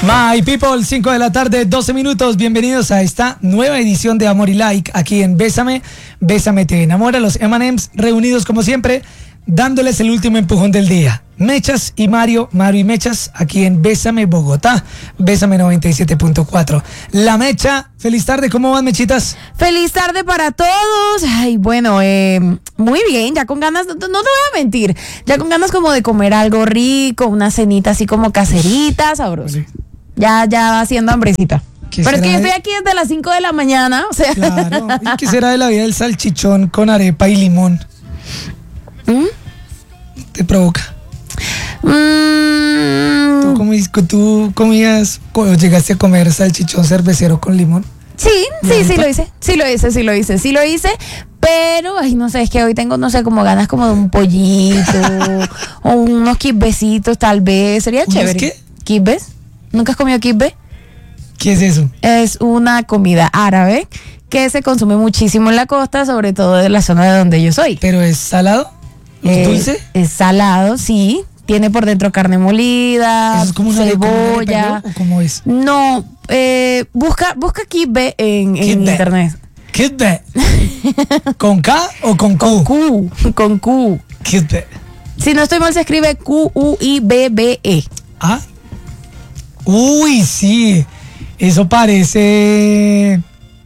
My people, 5 de la tarde, 12 minutos. Bienvenidos a esta nueva edición de Amor y Like aquí en Bésame. Bésame te enamora. Los M&M's reunidos como siempre, dándoles el último empujón del día. Mechas y Mario y Mechas aquí en Bésame Bogotá. Bésame 97.4. La Mecha, feliz tarde. ¿Cómo van, Mechitas? Feliz tarde para todos. Ay, bueno, muy bien, ya con ganas, no te voy a mentir, ya con ganas como de comer algo rico, una cenita así como caserita, sabroso. Sí. Ya haciendo hambrecita. Pero es que yo estoy aquí desde las 5 de la mañana, o sea. Claro. ¿Y qué será de la vida del salchichón con arepa y limón? ¿Te provoca? ¿Tú comías o llegaste a comer salchichón cervecero con limón? Sí, lo hice, pero, ay, no sé, es que hoy tengo, no sé, como ganas como de un pollito o unos kibbesitos tal vez, sería chévere. ¿Qué? ¿Kibbes? ¿Nunca has comido kibbe? ¿Qué es eso? Es una comida árabe que se consume muchísimo en la costa, sobre todo en la zona de donde yo soy. ¿Pero es salado? ¿Es dulce? Es salado, sí. Tiene por dentro carne molida, ¿Eso es como una cebolla. ¿O cómo es? No, busca kibbe en internet. Kibbe. ¿Con K o con Q? Con Q. Kibbe. Si no estoy mal, se escribe Q-U-I-B-B-E. Ah. Uy, sí. Eso parece...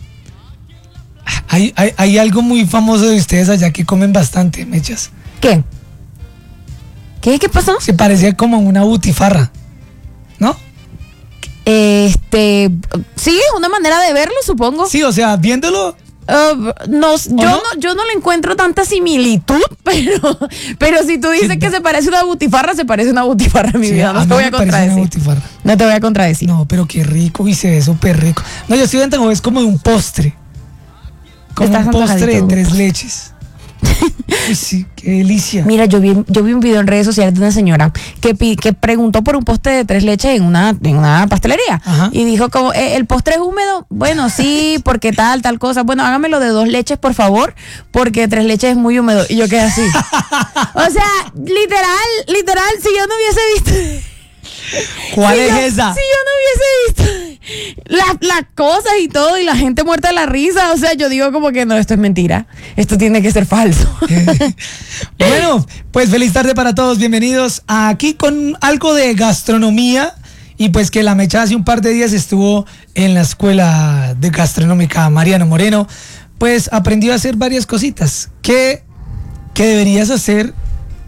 Hay algo muy famoso de ustedes allá que comen bastante, Mechas. ¿Qué? ¿Qué pasó? Se parecía como una butifarra, ¿no? Sí, es una manera de verlo, supongo. Sí, o sea, viéndolo... Yo no le encuentro tanta similitud, pero si tú dices que se parece una butifarra, se parece una butifarra, mi vida. No te voy a contradecir. No te voy a contradecir. No, pero qué rico, y se ve súper rico. No, yo estoy viendo, es como de un postre. Como un postre de 3 leches. Uy, sí, qué delicia. Mira, yo vi un video en redes sociales de una señora que preguntó por un postre de 3 leches en una pastelería. Ajá. Y dijo como, ¿el postre es húmedo? Bueno, sí, porque tal cosa. Bueno, hágamelo de 2 leches, por favor, porque 3 leches es muy húmedo. Y yo quedé así. O sea, literal, si yo no hubiese visto... ¿Cuál es esa? Si yo no hubiese visto las cosas y todo y la gente muerta de la risa, o sea, yo digo como que no, esto es mentira, esto tiene que ser falso. Bueno, pues feliz tarde para todos, bienvenidos aquí con algo de gastronomía. Y pues que la Mecha hace un par de días estuvo en la escuela de gastronómica Mariano Moreno, pues aprendió a hacer varias cositas que deberías hacer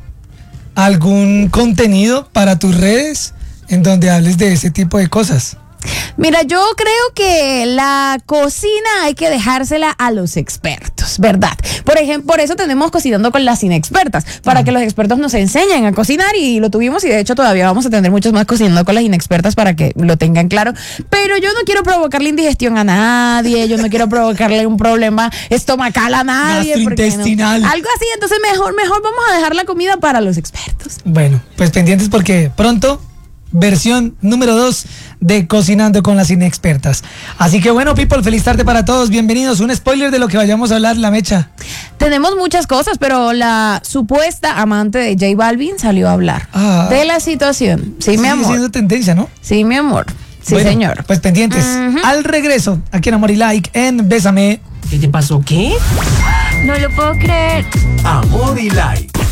algún contenido para tus redes en donde hables de ese tipo de cosas. Mira, yo creo que la cocina hay que dejársela a los expertos, ¿verdad? Por ejemplo, por eso tenemos Cocinando con las Inexpertas, para que los expertos nos enseñen a cocinar, y lo tuvimos, y de hecho todavía vamos a tener muchos más Cocinando con las Inexpertas para que lo tengan claro. Pero yo no quiero provocarle indigestión a nadie, yo no quiero provocarle un problema estomacal a nadie. Gastrointestinal. No. Algo así, entonces mejor vamos a dejar la comida para los expertos. Bueno, pues pendientes porque pronto... versión número 2 de Cocinando con las Inexpertas. Así que bueno, people, feliz tarde para todos, bienvenidos. Un spoiler de lo que vayamos a hablar, la Mecha. Tenemos muchas cosas, pero la supuesta amante de J Balvin salió a hablar de la situación. Sí, mi amor. Sigue siendo tendencia, ¿no? Sí, mi amor. Sí, bueno, señor. Pues pendientes. Al regreso, aquí en Amor y Like, en Bésame. ¿Qué te pasó? ¿Qué? No lo puedo creer. Amor y Like.